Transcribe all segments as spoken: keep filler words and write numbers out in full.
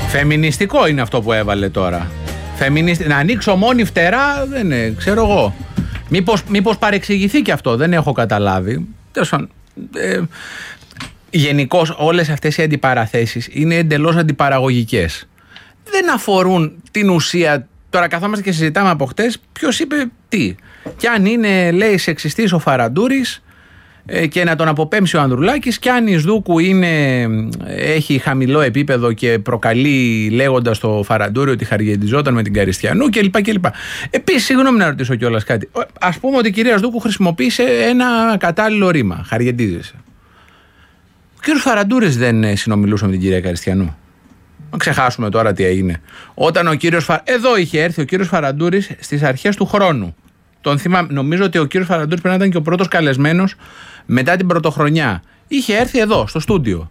Φεμινιστικό είναι αυτό που έβαλε τώρα. Φεμινισ... Να ανοίξω μόνη φτερά, δεν είναι, ξέρω εγώ. Μήπως, μήπως παρεξηγηθεί και αυτό, δεν έχω καταλάβει. Τέλος πάντων. Ε, γενικώς όλες αυτές οι αντιπαραθέσεις είναι εντελώς αντιπαραγωγικές. Δεν αφορούν την ουσία. Τώρα καθόμαστε και συζητάμε από χτες ποιος είπε τι. Και αν είναι, λέει, σεξιστής ο Φαραντούρης ε, και να τον αποπέμψει ο Ανδρουλάκης, και αν η Σδούκου είναι, έχει χαμηλό επίπεδο και προκαλεί λέγοντας το Φαραντούρη ότι χαριεντιζόταν με την Καριστιανού κλπ. κλπ. Επίσης, συγγνώμη να ρωτήσω κιόλας κάτι. Ας πούμε ότι η κυρία Σδούκου χρησιμοποίησε ένα κατάλληλο ρήμα. Χαριεντίζεσαι. Ο κύριος Φαραντούρης δεν συνομιλούσε με την κυρία Καριστιανού. Να ξεχάσουμε τώρα τι έγινε. Όταν ο κύριος Φα... Εδώ είχε έρθει ο κύριος Φαραντούρης στις αρχές του χρόνου. Τον θυμάμαι, νομίζω ότι ο κύριος Φαραντούρης πρέπει να ήταν και ο πρώτος καλεσμένος μετά την πρωτοχρονιά. Είχε έρθει εδώ, στο στούντιο.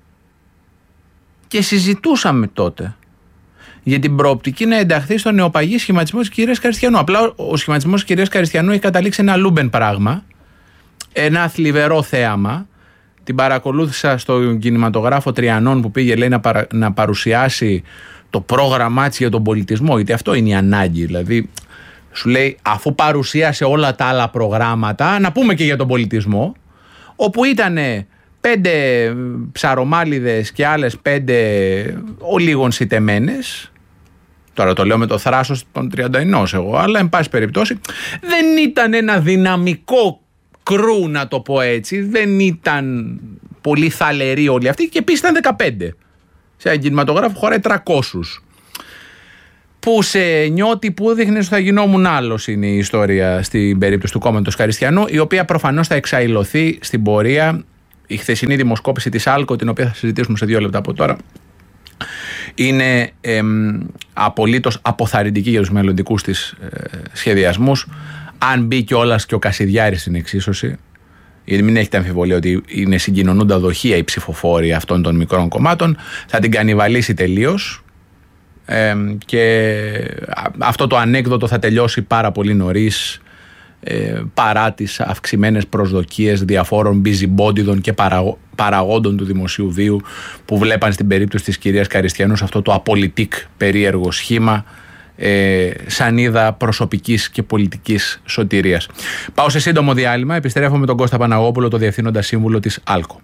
Και συζητούσαμε τότε για την προοπτική να ενταχθεί στο νεοπαγή σχηματισμό της κυρίας Καριστιανού. Απλά ο σχηματισμός της κυρίας Καριστιανού έχει καταλήξει ένα λούμπεν πράγμα. Ένα θλιβερό θέαμα. Την παρακολούθησα στον κινηματογράφο Τριανών που πήγε, λέει, να, παρα, να παρουσιάσει το πρόγραμμά της για τον πολιτισμό, γιατί αυτό είναι η ανάγκη. Δηλαδή, σου λέει, αφού παρουσίασε όλα τα άλλα προγράμματα, να πούμε και για τον πολιτισμό, όπου ήταν πέντε ψαρομάλιδες και άλλες πέντε ολίγων σιτεμένες. Τώρα το λέω με το θράσος των τριανταενός εγώ, αλλά εν πάση περιπτώσει δεν ήταν ένα δυναμικό κρού, να το πω έτσι. Δεν ήταν πολύ θαλεροί όλοι αυτοί, και επίσης ήταν δεκαπέντε. Σε έναν κινηματογράφο χωράει τριακόσιους. Που σε νιώτη που δείχνει ότι θα γινόμουν άλλος, είναι η ιστορία στην περίπτωση του κόμματος Καριστιανού, η οποία προφανώς θα εξαϊλωθεί στην πορεία. Η χθεσινή δημοσκόπηση της Άλκο, την οποία θα συζητήσουμε σε δύο λεπτά από τώρα, είναι εμ, απολύτως αποθαρρυντική για τους μελλοντικούς της ε, σχεδιασμούς. Αν μπει κιόλας και ο Κασιδιάρης στην εξίσωση, γιατί μην έχετε αμφιβολία ότι είναι συγκοινωνούντα δοχεία οι ψηφοφόροι αυτών των μικρών κομμάτων, θα την κανιβαλίσει τελείως. Ε, και αυτό το ανέκδοτο θα τελειώσει πάρα πολύ νωρίς, ε, παρά τις αυξημένες προσδοκίες διαφόρων busybodydων και παραγω, παραγόντων του δημοσίου βίου που βλέπαν στην περίπτωση της κυρίας Καριστιανού αυτό το απολυτικ περίεργο σχήμα, ε, σανίδα προσωπικής και πολιτικής σωτηρίας. Πάω σε σύντομο διάλειμμα, επιστρέφω με τον Κώστα Παναγόπουλο, το Διευθύνοντα Σύμβουλο της Άλκο.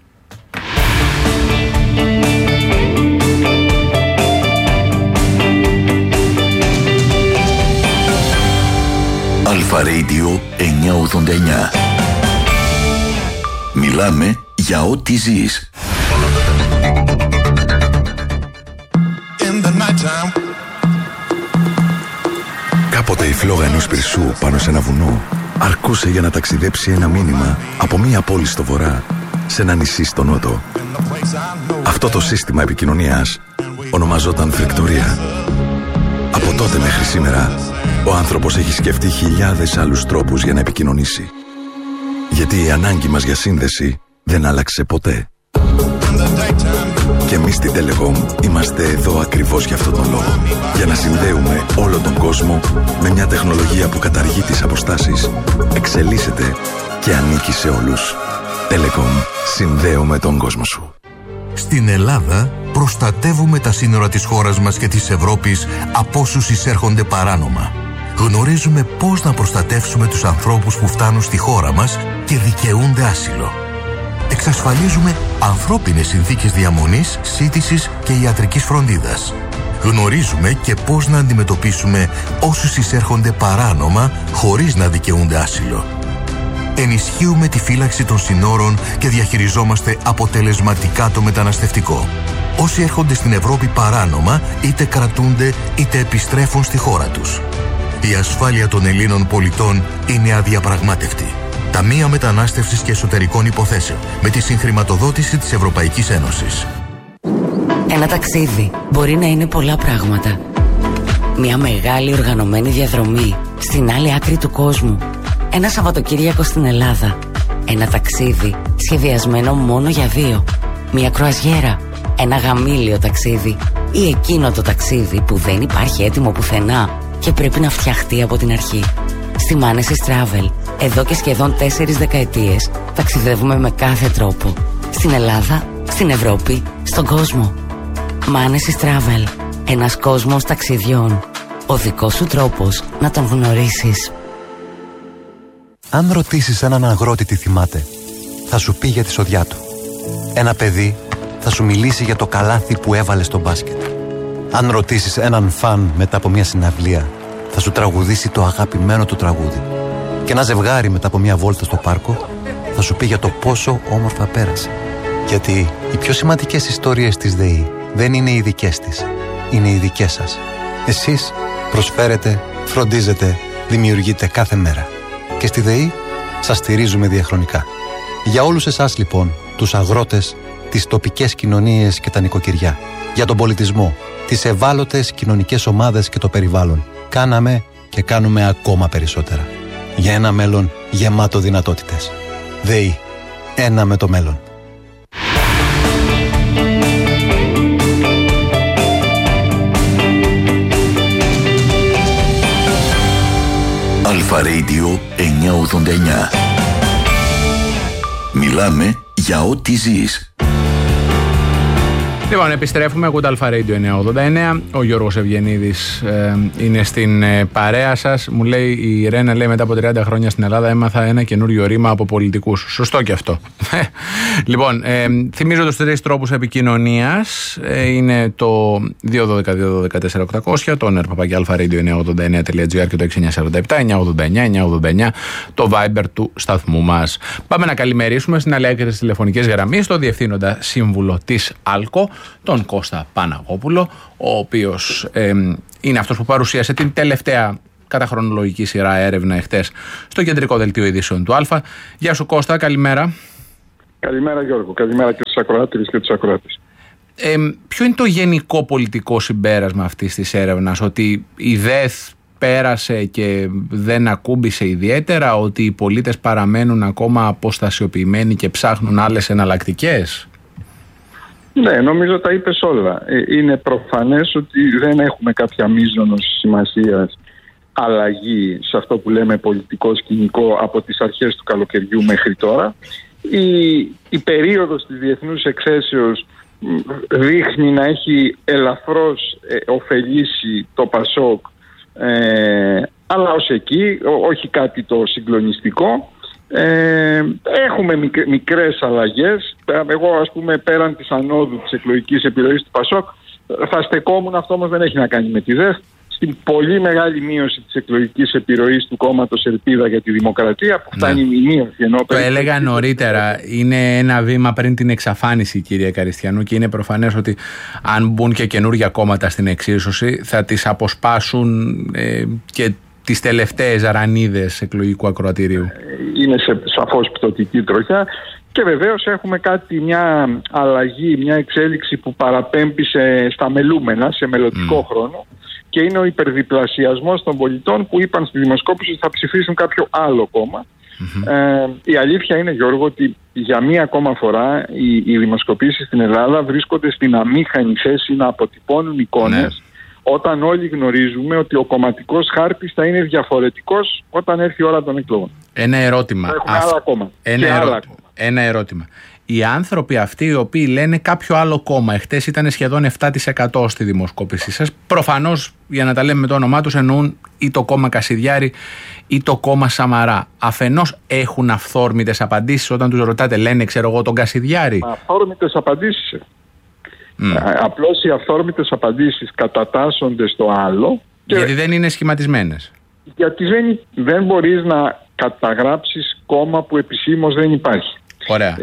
Αλφα Radio εννιακόσια ογδόντα εννιά. Μιλάμε για ό,τι ζεις. Κάποτε η φλόγα ενός πυρσού πάνω σε ένα βουνό αρκούσε για να ταξιδέψει ένα μήνυμα από μία πόλη στο βορρά σε ένα νησί στο νότο. Αυτό το σύστημα επικοινωνίας ονομαζόταν φρικτορία. Από τότε μέχρι σήμερα ο άνθρωπος έχει σκεφτεί χιλιάδες άλλους τρόπους για να επικοινωνήσει. Γιατί η ανάγκη μας για σύνδεση δεν άλλαξε ποτέ. Και εμείς στην Telecom είμαστε εδώ ακριβώς για αυτόν τον λόγο. Για να συνδέουμε όλο τον κόσμο με μια τεχνολογία που καταργεί τις αποστάσεις, εξελίσσεται και ανήκει σε όλους. Telecom. Συνδέουμε τον κόσμο σου. Στην Ελλάδα προστατεύουμε τα σύνορα της χώρας μας και της Ευρώπης από όσους εισέρχονται παράνομα. Γνωρίζουμε πώς να προστατεύσουμε τους ανθρώπους που φτάνουν στη χώρα μας και δικαιούνται άσυλο. Εξασφαλίζουμε ανθρώπινες συνθήκες διαμονής, σύντησης και ιατρικής φροντίδας. Γνωρίζουμε και πώς να αντιμετωπίσουμε όσους εισέρχονται παράνομα χωρίς να δικαιούνται άσυλο. Ενισχύουμε τη φύλαξη των συνόρων και διαχειριζόμαστε αποτελεσματικά το μεταναστευτικό. Όσοι έρχονται στην Ευρώπη παράνομα είτε κρατούνται είτε επιστρέφουν στη χώρα τους. Η ασφάλεια των Ελλήνων πολιτών είναι αδιαπραγμάτευτη. Ταμεία Μετανάστευσης και Εσωτερικών Υποθέσεων με τη συγχρηματοδότηση της Ευρωπαϊκής Ένωσης. Ένα ταξίδι μπορεί να είναι πολλά πράγματα. Μια μεγάλη οργανωμένη διαδρομή στην άλλη άκρη του κόσμου. Ένα Σαββατοκύριακο στην Ελλάδα. Ένα ταξίδι σχεδιασμένο μόνο για δύο. Μια κρουαζιέρα. Ένα γαμήλιο ταξίδι. Ή εκείνο το ταξίδι που δεν υπάρχει έτοιμο πουθενά και πρέπει να φτιαχτεί από την αρχή. Στη Manesis Travel, εδώ και σχεδόν τέσσερις δεκαετίες, ταξιδεύουμε με κάθε τρόπο. Στην Ελλάδα, στην Ευρώπη, στον κόσμο. Manesis Travel. Ένας κόσμος ταξιδιών. Ο δικός σου τρόπος να τον γνωρίσεις. Αν ρωτήσεις έναν αγρότη τι θυμάται, θα σου πει για τη σοδιά του. Ένα παιδί θα σου μιλήσει για το καλάθι που έβαλε στο μπάσκετ. Αν ρωτήσεις έναν φαν μετά από μια συναυλία, θα σου τραγουδήσει το αγαπημένο του τραγούδι. Και ένα ζευγάρι μετά από μια βόλτα στο πάρκο θα σου πει για το πόσο όμορφα πέρασε. Γιατί οι πιο σημαντικές ιστορίες της ΔΕΗ δεν είναι οι δικές της, είναι οι δικές σας. Εσείς προσφέρετε, φροντίζετε, δημιουργείτε κάθε μέρα. Και στη ΔΕΗ σας στηρίζουμε διαχρονικά. Για όλους εσάς λοιπόν, τους αγρότες, τις τοπικές κοινωνίες και τα νοικοκυριά, για τον πολιτισμό, τις ευάλωτες κοινωνικές ομάδες και το περιβάλλον, κάναμε και κάνουμε ακόμα περισσότερα. Για ένα μέλλον γεμάτο δυνατότητες. ΔΕΗ. Ένα με το μέλλον. Αλφα Radio εννιακόσια ογδόντα εννιά. Μιλάμε για ό,τι ζεις. Λοιπόν, επιστρέφουμε. Ακούτε Αλφα Radio εννιακόσια ογδόντα εννιά. Ο Γιώργος Ευγενίδης ε, είναι στην ε, παρέα σας. Μου λέει η Ρένα, λέει, μετά από τριάντα χρόνια στην Ελλάδα έμαθα ένα καινούριο ρήμα από πολιτικούς. Σωστό και αυτό. Λοιπόν, ε, θυμίζω τους τρεις τρόπους επικοινωνίας. Ε, είναι το δύο ένα δύο δύο ένα τέσσερα οκτακόσια, το νερπαπάκι αλφα radio εννιακόσια ογδόντα εννιά τελεία τζι άρ και το έξι εννιά τέσσερα επτά εννιακόσια ογδόντα εννιά εννιακόσια ογδόντα εννιά, το Viber του σταθμού μας. Πάμε να καλημερίσουμε στην άλλη άκρη της τηλεφωνικής γραμμής το διευθύνοντα σύμβουλο της ΑΛΚΟ, τον Κώστα Παναγόπουλο, ο οποίος ε, είναι αυτός που παρουσίασε την τελευταία κατά χρονολογική σειρά έρευνα εχθές στο κεντρικό δελτίο ειδήσεων του Α. Γεια σου Κώστα, καλημέρα. Καλημέρα Γιώργο, καλημέρα και στους ακροάτες και τους ακροάτες. Ε, ποιο είναι το γενικό πολιτικό συμπέρασμα αυτής της έρευνας, ότι η ΔΕΘ πέρασε και δεν ακούμπησε ιδιαίτερα, ότι οι πολίτες παραμένουν ακόμα αποστασιοποιημένοι και ψάχνουν άλλες εναλλακτικές? Ναι, νομίζω τα είπες όλα. Είναι προφανές ότι δεν έχουμε κάποια μείζωνος σημασίας αλλαγή σε αυτό που λέμε πολιτικό σκηνικό από τις αρχές του καλοκαιριού μέχρι τώρα. Η, η περίοδος της διεθνούς εκθέσεως δείχνει να έχει ελαφρώς ε, ωφελήσει το ΠΑΣΟΚ, ε, αλλά ως εκεί, ό, όχι κάτι το συγκλονιστικό. Ε, έχουμε μικ, μικρές αλλαγές. Εγώ, ας πούμε, πέραν της ανόδου της εκλογικής επιρροής του ΠΑΣΟΚ, θα στεκόμουν, αυτό όμως δεν έχει να κάνει με τη ΔΕΘ, στην πολύ μεγάλη μείωση της εκλογικής επιρροής του κόμματος Ελπίδα για τη Δημοκρατία, που φτάνει η ναι. μείωση. Ενώ το έλεγα νωρίτερα, είναι ένα βήμα πριν την εξαφάνιση, κυρία Καριστιανού, και είναι προφανές ότι αν μπουν και καινούργια κόμματα στην εξίσωση θα τις αποσπάσουν ε, και τις τελευταίες αρανίδες εκλογικού ακροατηρίου. Είναι σε σαφώς πτωτική τροχιά. Και βεβαίως έχουμε κάτι, μια αλλαγή, μια εξέλιξη που παραπέμπει σε, στα μελούμενα, σε μελλοντικό mm. χρόνο, και είναι ο υπερδιπλασιασμός των πολιτών που είπαν στη δημοσκόπηση ότι θα ψηφίσουν κάποιο άλλο κόμμα. Mm-hmm. Ε, η αλήθεια είναι, Γιώργο, ότι για μία ακόμα φορά οι, οι δημοσκοπήσεις στην Ελλάδα βρίσκονται στην αμήχανη θέση να αποτυπώνουν εικόνες, mm. όταν όλοι γνωρίζουμε ότι ο κομματικός χάρτης θα είναι διαφορετικός όταν έρθει η ώρα των εκλογών. Ένα ερώτημα. Έχουμε άλλα κόμματα. Ένα, ερώ... Ένα ερώτημα. Οι άνθρωποι αυτοί οι οποίοι λένε κάποιο άλλο κόμμα, εχθές ήταν σχεδόν επτά τοις εκατό στη δημοσκόπησή σας, προφανώς, για να τα λέμε με το όνομά τους, εννοούν ή το κόμμα Κασιδιάρη ή το κόμμα Σαμαρά. Αφενός έχουν αυθόρμητες απαντήσεις όταν τους ρωτάτε, λένε, ξέρω εγώ, τον Κασιδιάρη? Αυθόρμητες απαντήσεις. Mm. Απλώς οι αυθόρμητες απαντήσεις κατατάσσονται στο άλλο. Και... γιατί δεν είναι σχηματισμένες. Γιατί δεν, δεν μπορείς να καταγράψεις κόμμα που επισήμως δεν υπάρχει. Ωραία.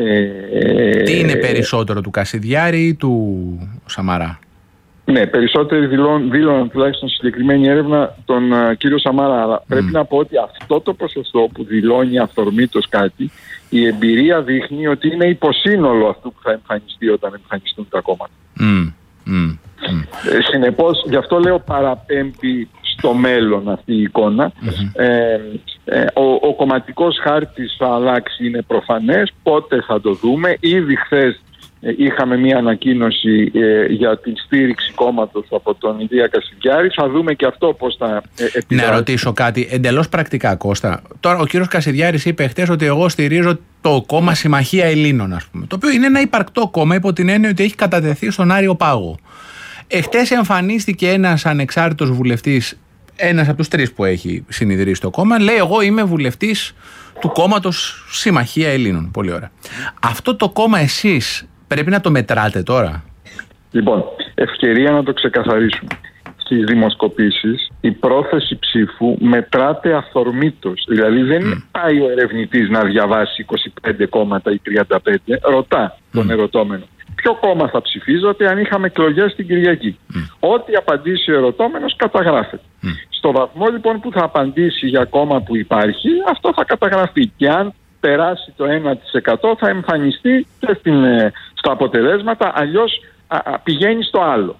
Ε, Τι είναι περισσότερο, του Κασιδιάρη ή του Σαμαρά? Ναι, περισσότεροι δήλωναν τουλάχιστον συγκεκριμένη έρευνα τον uh, κύριο Σαμαρά. Αλλά mm. πρέπει να πω ότι αυτό το ποσοστό που δηλώνει αυθορμήτως κάτι, η εμπειρία δείχνει ότι είναι υποσύνολο αυτού που θα εμφανιστεί όταν εμφανιστούν τα κόμματα. Mm. Mm. Ε, συνεπώς, γι' αυτό λέω παραπέμπει στο μέλλον αυτή η εικόνα. Mm-hmm. Ε, ε, ο, ο κομματικός χάρτης θα αλλάξει, είναι προφανές. Πότε θα το δούμε? Ήδη χθες είχαμε μια ανακοίνωση ε, για την στήριξη κόμματος από τον Ηλία Κασιδιάρη. Θα δούμε και αυτό πώς θα ε, επιδράσει. Να ρωτήσω κάτι εντελώς πρακτικά, Κώστα. Τώρα ο κύριος Κασιδιάρης είπε χτες ότι εγώ στηρίζω το κόμμα Συμμαχία Ελλήνων, ας πούμε, το οποίο είναι ένα υπαρκτό κόμμα υπό την έννοια ότι έχει κατατεθεί στον Άριο Πάγο. Εχτες εμφανίστηκε ένας ανεξάρτητος βουλευτής, ένας από τους τρεις που έχει συνιδρύσει το κόμμα, λέει εγώ είμαι βουλευτής του κόμματος Συμμαχία Ελλήνων. Πολύ ωραία. Αυτό το κόμμα εσείς πρέπει να το μετράτε τώρα? Λοιπόν, ευκαιρία να το ξεκαθαρίσουμε. Στις δημοσκοπήσεις η πρόθεση ψήφου μετράται αυθορμήτως. Δηλαδή δεν mm. πάει ο ερευνητής να διαβάσει είκοσι πέντε κόμματα ή τριάντα πέντε, ρωτά τον mm. ερωτώμενο. Ποιο κόμμα θα ψηφίζατε αν είχαμε εκλογές την Κυριακή? Mm. Ό,τι απαντήσει ο ερωτώμενος καταγράφεται. Mm. Στο βαθμό λοιπόν που θα απαντήσει για κόμμα που υπάρχει, αυτό θα καταγραφεί. Και αν περάσει το ένα τοις εκατό θα εμφανιστεί και στην, στα αποτελέσματα, αλλιώς α, α, πηγαίνει στο άλλο.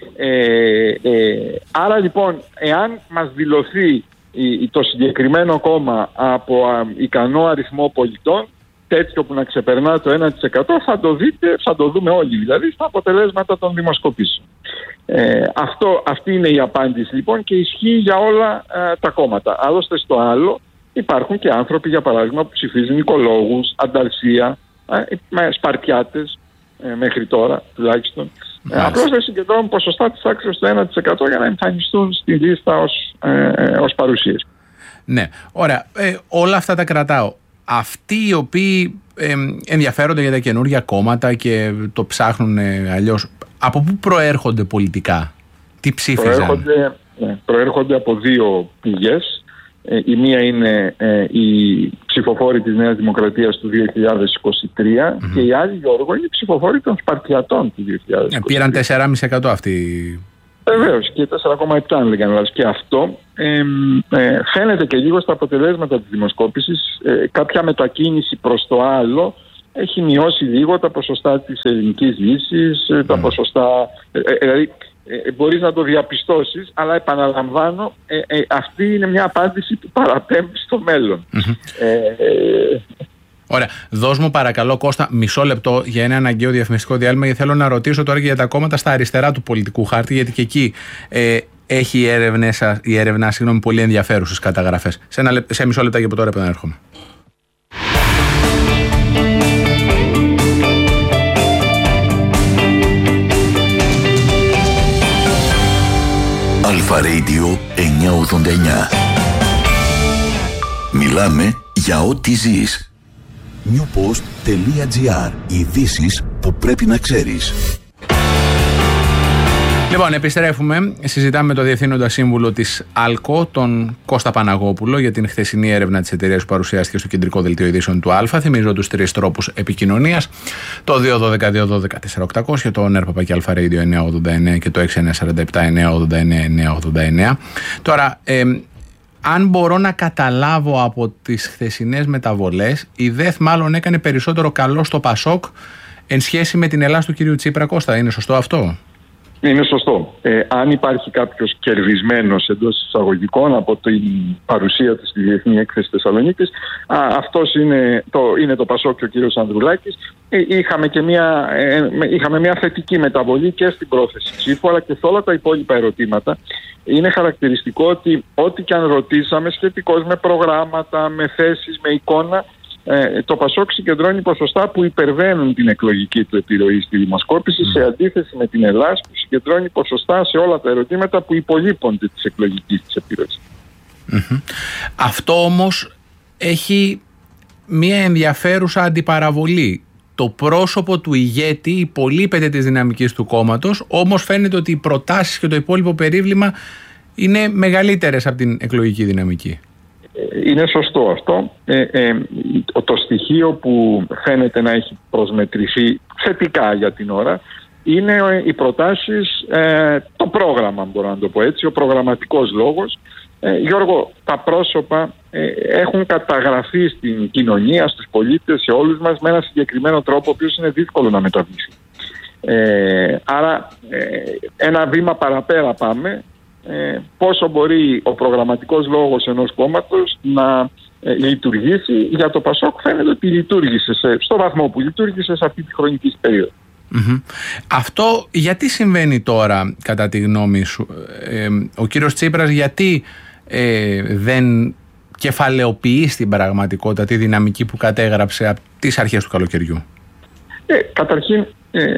Ε, ε, άρα λοιπόν, εάν μας δηλωθεί η, το συγκεκριμένο κόμμα από α, ικανό αριθμό πολιτών, τέτοιο που να ξεπερνά το ένα τοις εκατό, θα το δείτε, θα το δούμε όλοι δηλαδή στα αποτελέσματα των δημοσκοπήσεων. Ε, αυτό, αυτή είναι η απάντηση λοιπόν και ισχύει για όλα ε, τα κόμματα. Άλλωστε στο άλλο υπάρχουν και άνθρωποι για παράδειγμα που ψηφίζουν οικολόγους, ανταρσία, ε, σπαρτιάτες ε, μέχρι τώρα τουλάχιστον. Ε, απλώς δεν συγκεντρώνουν ποσοστά της τάξης στο ένα τοις εκατό για να εμφανιστούν στη λίστα ως, ε, ως παρουσίες. Ναι, ωραία. Ε, όλα αυτά τα κρατάω. Αυτοί οι οποίοι ε, ενδιαφέρονται για τα καινούργια κόμματα και το ψάχνουν ε, αλλιώς, από πού προέρχονται πολιτικά, τι ψήφιζαν? Προέρχονται, ναι, προέρχονται από δύο πηγές. Ε, η μία είναι ε, οι ψηφοφόροι της Νέας Δημοκρατίας του δύο χιλιάδες είκοσι τρία mm-hmm. και η άλλη, Γιώργο, είναι οι ψηφοφόροι των Σπαρτιατών του δύο χιλιάδες είκοσι τρία. Ε, πήραν τέσσερα κόμμα πέντε τοις εκατό αυτοί. Βεβαίως, και τέσσερα κόμμα επτά αν δεν κάνω λάθος. Και αυτό ε, ε, φαίνεται και λίγο στα αποτελέσματα της δημοσκόπησης. Ε, κάποια μετακίνηση προς το άλλο έχει μειώσει λίγο τα ποσοστά της ελληνικής λύσης, mm. τα ποσοστά... Ε, ε, δηλαδή, ε, μπορείς να το διαπιστώσεις, αλλά επαναλαμβάνω, ε, ε, αυτή είναι μια απάντηση που παραπέμπει στο μέλλον. Mm-hmm. Ε, ε, Ωραία. Δώσ' μου παρακαλώ, Κώστα, μισό λεπτό για ένα αναγκαίο διαφημιστικό διάλειμμα, γιατί θέλω να ρωτήσω τώρα και για τα κόμματα στα αριστερά του πολιτικού χάρτη, γιατί και εκεί ε, έχει η, έρευνες, η έρευνα συγγνώμη, πολύ ενδιαφέρουσες καταγραφές. Σε, ένα, σε μισό λεπτά και από τώρα επανέρχομαι. Αλφα Radio εννιακόσια ογδόντα εννιά. Μιλάμε για ό,τι ζεις. newpost.gr. Ειδήσεις που πρέπει να ξέρεις. Λοιπόν, επιστρέφουμε. Συζητάμε με τον Διευθύνοντα Σύμβουλο της ΑΛΚΟ, τον Κώστα Παναγόπουλο, για την χθεσινή έρευνα της εταιρείας που παρουσιάστηκε στο κεντρικό δελτίο ειδήσεων του Α. Θυμίζω τους τρεις τρόπους επικοινωνίας: το δύο ένα δύο δύο ένα δύο τέσσερα οκτώ μηδέν, το νερπαπάκι αλφαρέιντιο εννιακόσια ογδόντα εννέα και το έξι εννιά τέσσερα επτά εννιακόσια ογδόντα εννέα εννιακόσια ογδόντα εννέα. Τώρα, ε, αν μπορώ να καταλάβω από τις χθεσινές μεταβολές, η ΔΕΘ μάλλον έκανε περισσότερο καλό στο ΠΑΣΟΚ εν σχέση με την Ελλάδα του κυρίου Τσίπρα. Κώστα, είναι σωστό αυτό? Είναι σωστό. Ε, αν υπάρχει κάποιος κερδισμένος εντός εισαγωγικών από την παρουσία της στη Διεθνή Έκθεση Θεσσαλονίκης, α, αυτός είναι το, είναι το ΠΑΣΟΚ και ο κύριος Ανδρουλάκης. Ε, είχαμε, και μια, ε, είχαμε μια θετική μεταβολή και στην πρόθεση ψήφου, αλλά και σε όλα τα υπόλοιπα ερωτήματα. Είναι χαρακτηριστικό ότι ό,τι και αν ρωτήσαμε σχετικώς με προγράμματα, με θέσεις, με εικόνα, Ε, το ΠΑΣΟΚ συγκεντρώνει ποσοστά που υπερβαίνουν την εκλογική του επιρροή στη δημοσκόπηση, mm. σε αντίθεση με την Ελλάδα που συγκεντρώνει ποσοστά σε όλα τα ερωτήματα που υπολείπονται της εκλογικής της επιρροής. Mm-hmm. Αυτό όμως έχει μια ενδιαφέρουσα αντιπαραβολή. Το πρόσωπο του ηγέτη υπολείπεται της δυναμικής του κόμματος, όμως φαίνεται ότι οι προτάσεις και το υπόλοιπο περίβλημα είναι μεγαλύτερες από την εκλογική δυναμική. Είναι σωστό αυτό. Ε, ε, το στοιχείο που φαίνεται να έχει προσμετρηθεί θετικά για την ώρα είναι οι προτάσεις, ε, το πρόγραμμα, μπορώ να το πω έτσι, ο προγραμματικός λόγος. Ε, Γιώργο, τα πρόσωπα ε, έχουν καταγραφεί στην κοινωνία, στους πολίτες, σε όλους μας με ένα συγκεκριμένο τρόπο, ο οποίος είναι δύσκολο να μεταβληθεί. Ε, άρα ε, ένα βήμα παραπέρα πάμε. Ε, πόσο μπορεί ο προγραμματικός λόγος ενός κόμματος να ε, λειτουργήσει. Για το ΠΑΣΟΚ φαίνεται ότι λειτουργήσε σε, στο βαθμό που λειτουργήσε σε αυτή τη χρονική περίοδο. Mm-hmm. Αυτό γιατί συμβαίνει τώρα, κατά τη γνώμη σου? Ε, ο κύριος Τσίπρας γιατί ε, δεν κεφαλαιοποιεί στην πραγματικότητα τη δυναμική που κατέγραψε από τις αρχές του καλοκαιριού? Ε, καταρχήν, ε,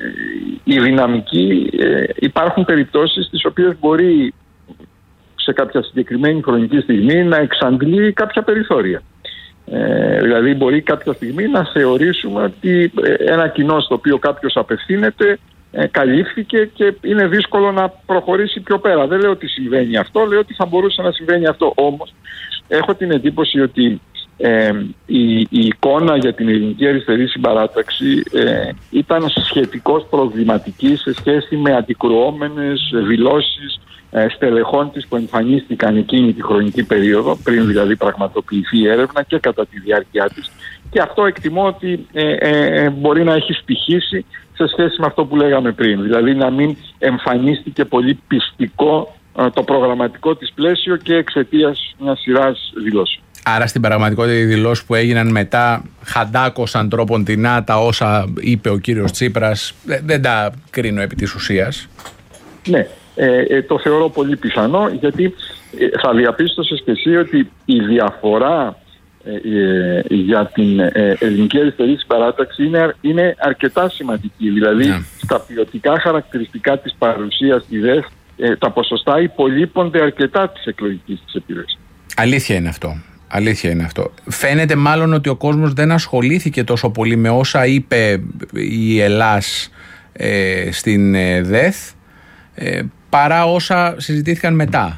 η δυναμική, ε, υπάρχουν περιπτώσεις τις οποίες μπορεί σε κάποια συγκεκριμένη χρονική στιγμή να εξαντλεί κάποια περιθώρια. Ε, δηλαδή μπορεί κάποια στιγμή να θεωρήσουμε ότι ένα κοινό στο οποίο κάποιος απευθύνεται ε, καλύφθηκε και είναι δύσκολο να προχωρήσει πιο πέρα. Δεν λέω ότι συμβαίνει αυτό, λέω ότι θα μπορούσε να συμβαίνει αυτό. Όμως έχω την εντύπωση ότι ε, η, η εικόνα για την ελληνική αριστερή συμπαράταξη ε, ήταν σχετικώς προβληματική σε σχέση με αντικρουόμενες δηλώσεις στελεχών της που εμφανίστηκαν εκείνη τη χρονική περίοδο, πριν δηλαδή πραγματοποιηθεί η έρευνα και κατά τη διάρκεια της, και αυτό εκτιμώ ότι ε, ε, μπορεί να έχει στοιχήσει σε σχέση με αυτό που λέγαμε πριν, δηλαδή να μην εμφανίστηκε πολύ πιστικό ε, το προγραμματικό της πλαίσιο και εξαιτίας μιας σειράς δηλώσεων. Άρα στην πραγματικότητα οι δηλώσεις που έγιναν μετά χαντάκωσαν τρόποντινά τα όσα είπε ο κύριος Τσίπρας, δεν, δεν τα κρίνω επί της ουσίας. Ναι. Ε, ε, το θεωρώ πολύ πιθανό, γιατί ε, θα διαπίστωσες και εσύ ότι η διαφορά ε, ε, για την ε, ελληνική αριστερή συμπαράταξη είναι, είναι αρκετά σημαντική. Δηλαδή yeah. στα ποιοτικά χαρακτηριστικά της παρουσίας στη ΔΕΘ ε, τα ποσοστά υπολείπονται αρκετά της εκλογικής της επίδρασης. Αλήθεια είναι αυτό. Αλήθεια είναι αυτό. Φαίνεται μάλλον ότι ο κόσμος δεν ασχολήθηκε τόσο πολύ με όσα είπε η Ελλάς ε, στην ε, ΔΕΘ ε, παρά όσα συζητήθηκαν μετά.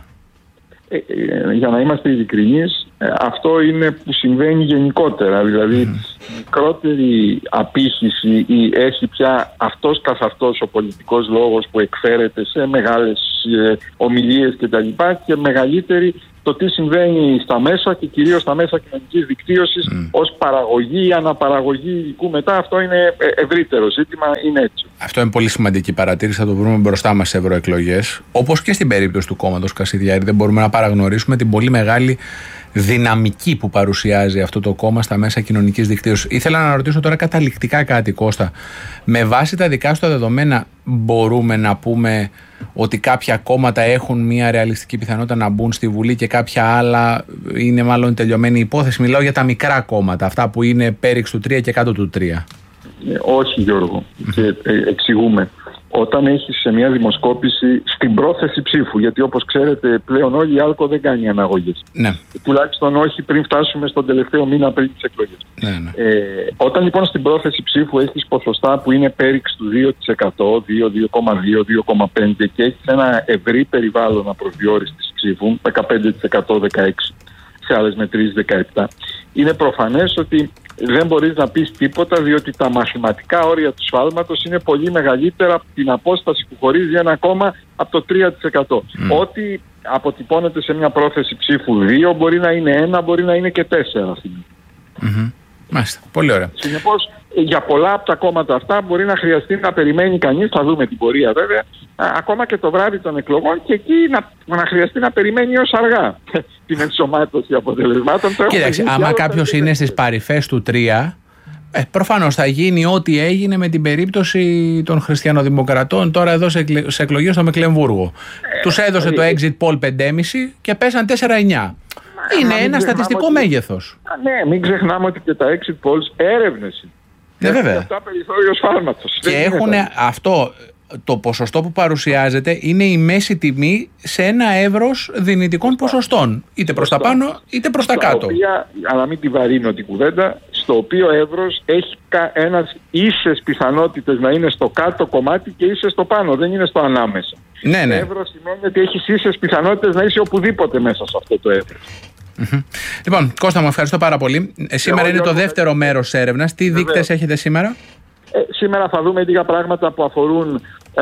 Ε, ε, για να είμαστε ειλικρινείς, ε, αυτό είναι που συμβαίνει γενικότερα. Δηλαδή, mm. μικρότερη απήχηση ή έχει πια αυτός καθ' αυτός ο πολιτικός λόγος που εκφέρεται σε μεγάλες ε, ομιλίες κτλ. Και, και μεγαλύτερη το τι συμβαίνει στα μέσα και κυρίως στα μέσα κοινωνικής δικτύωσης mm. ως παραγωγή ή αναπαραγωγή υλικού μετά. Αυτό είναι ευρύτερο ζήτημα, είναι έτσι. Αυτό είναι πολύ σημαντική παρατήρηση, θα το βρούμε μπροστά μας σε ευρωεκλογές. Όπως και στην περίπτωση του κόμματος Κασιδιάρη, δεν μπορούμε να παραγνωρίσουμε την πολύ μεγάλη δυναμική που παρουσιάζει αυτό το κόμμα στα μέσα κοινωνικής δικτύωσης. Ήθελα να ρωτήσω τώρα καταληκτικά κάτι, Κώστα. Με βάση τα δικά σου τα δεδομένα, μπορούμε να πούμε ότι κάποια κόμματα έχουν μια ρεαλιστική πιθανότητα να μπουν στη Βουλή και κάποια άλλα είναι μάλλον τελειωμένη υπόθεση? Μιλάω για τα μικρά κόμματα, αυτά που είναι πέριξ του τρία και κάτω του τρία. Ε, όχι, Γιώργο, και ε, εξηγούμε. Όταν έχεις σε μια δημοσκόπηση στην πρόθεση ψήφου, γιατί όπως ξέρετε πλέον όλη η άλκο δεν κάνει αναγωγές. Ναι. Τουλάχιστον όχι πριν φτάσουμε στον τελευταίο μήνα πριν τις εκλογές. Ναι, ναι. Ε, όταν λοιπόν στην πρόθεση ψήφου έχεις ποσοστά που είναι πέριξ του δύο τοις εκατό, δύο, δύο κόμμα δύο, δύο κόμμα πέντε και έχεις ένα ευρύ περιβάλλον απροσδιόριστης ψήφου, δεκαπέντε τοις εκατό, δεκαέξι τοις εκατό, σε άλλες μετρήσεις δεκαεπτά τοις εκατό, είναι προφανές ότι δεν μπορείς να πεις τίποτα, διότι τα μαθηματικά όρια του σφάλματος είναι πολύ μεγαλύτερα από την απόσταση που χωρίζει ένα κόμμα από το τρία τοις εκατό. Mm. Ό,τι αποτυπώνεται σε μια πρόθεση ψήφου δύο μπορεί να είναι ένα, μπορεί να είναι και τέσσερα. Mm-hmm. Μάλιστα. Πολύ ωραία. Συνεπώς, για πολλά από τα κόμματα αυτά μπορεί να χρειαστεί να περιμένει κανείς, θα δούμε την πορεία βέβαια, ακόμα και το βράδυ των εκλογών, και εκεί να, να χρειαστεί να περιμένει ως αργά την ενσωμάτωση αποτελεσμάτων. Κοίταξε, άμα κάποιος είναι στις παρυφές του τρία, ε, προφανώς θα γίνει ό,τι έγινε με την περίπτωση των χριστιανοδημοκρατών τώρα εδώ σε, σε εκλογές στο Μεκλεμβούργο. Ε, Τους έδωσε ε, το exit poll πέντε κόμμα πέντε και πέσαν τέσσερα εννιά. Είναι ένα στατιστικό ότι... μέγεθος. Α, ναι, μην ξεχνάμε ότι και τα exit polls έρευνες είναι. Ναι, βέβαια. Αυτά περιθώριο σφάλματος. Και έχουν αυτό, το ποσοστό που παρουσιάζεται είναι η μέση τιμή σε ένα εύρος δυνητικών ποσοστών. Είτε προς τα πάνω είτε προς τα κάτω. Οποία, αλλά μην τη βαρύνω την κουβέντα, στο οποίο εύρος έχει ένας ίσες πιθανότητες να είναι στο κάτω κομμάτι και ίσες στο πάνω, δεν είναι στο ανάμεσα. Ναι, ναι. Το εύρος σημαίνει ότι έχει ίσες πιθανότητες να είσαι οπουδήποτε μέσα σε αυτό το εύρος. Mm-hmm. Λοιπόν, Κώστα, μου ευχαριστώ πάρα πολύ. Ε, σήμερα είναι το δεύτερο μέρος της έρευνας. Τι δείκτες έχετε σήμερα? Ε, σήμερα θα δούμε λίγα πράγματα που αφορούν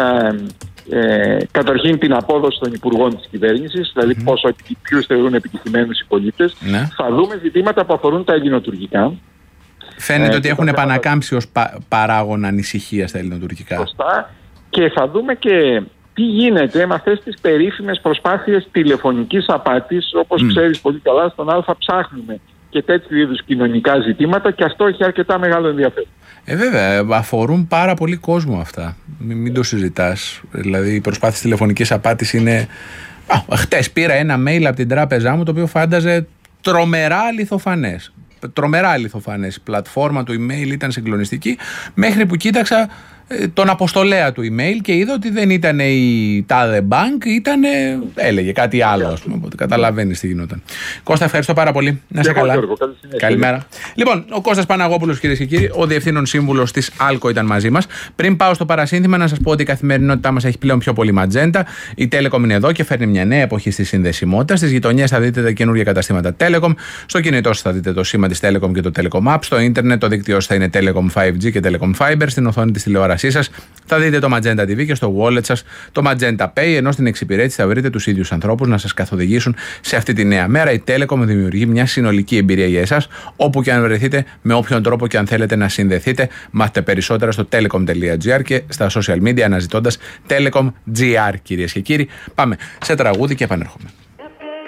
ε, ε, καταρχήν την απόδοση των υπουργών της κυβέρνησης, δηλαδή mm-hmm. πόσο, ποιους θεωρούν επιτυχημένους οι πολίτες. Ναι. Θα δούμε ζητήματα που αφορούν τα ελληνοτουρκικά. Φαίνεται ε, ότι έχουν επανακάμψει ως πα, παράγον ανησυχία στα ελληνοτουρκικά. Σωστά. Και θα δούμε και τι γίνεται με αυτές τις περίφημες προσπάθειες τηλεφωνικής απάτης. Όπως mm. ξέρεις πολύ καλά, στον Α ψάχνουμε και τέτοιου είδους κοινωνικά ζητήματα, και αυτό έχει αρκετά μεγάλο ενδιαφέρον. Ε, βέβαια, αφορούν πάρα πολύ κόσμο αυτά. Μην, μην το συζητάς. Δηλαδή, οι προσπάθειες τηλεφωνικής απάτης είναι. Α, χτες πήρα ένα mail από την τράπεζά μου το οποίο φάνταζε τρομερά αληθοφανές. Τρομερά αληθοφανές. Η πλατφόρμα του email ήταν συγκλονιστική, μέχρι που κοίταξα τον αποστολέα του email και είδα ότι δεν ήταν η τάδε bank, ήταν, έλεγε κάτι άλλο, ας πούμε, οπότε καταλαβαίνεις τι γινόταν. Κώστα, ευχαριστώ πάρα πολύ. Να είσαι καλά. Γιώργο, καλημέρα. Λοιπόν, ο Κώστας Παναγόπουλος, κυρίες και κύριοι, ο διευθύνων σύμβουλος της Άλκο, ήταν μαζί μας. Πριν πάω στο παρασύνθημα, να σας πω ότι η καθημερινότητά μας έχει πλέον πιο πολύ ματζέντα. Η Telecom είναι εδώ και φέρνει μια νέα εποχή στη συνδεσιμότητα. Στις γειτονιές θα δείτε τα καινούργια καταστήματα Telecom. Στο κινητό σας θα δείτε το σήμα της Telecom και το Telecom App. Στο ίντερνετ το δίκτυό σας θα είναι Telecom φάιβ τζι και Telecom Fiber. Στην οθόνη της τηλεόρασής σας θα δείτε το Magenta τι βι και στο wallet σας το Magenta Pay, ενώ στην εξυπηρέτηση θα βρείτε τους ίδιους ανθρώπους να σας καθοδηγήσουν σε αυτή τη νέα μέρα. Η Telecom δημιουργεί μια συνολική εμπειρία για εσάς, όπου και αν βρεθείτε, με όποιον τρόπο και αν θέλετε να συνδεθείτε. Μάθετε περισσότερα στο telecom τελεία gr και στα social media αναζητώντας Telecom τζι αρ, κυρίες και κύριοι. Πάμε σε τραγούδι και επανέρχομαι.